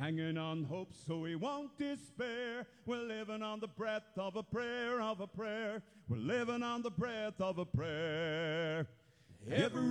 hanging on hope so we won't despair. We're living on the breath of a prayer, of a prayer. We're living on the breath of a prayer. Every